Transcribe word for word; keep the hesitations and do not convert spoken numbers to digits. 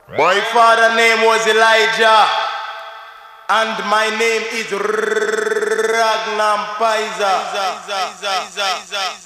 My father name was Elijah, and my name is Ragnar Paiza.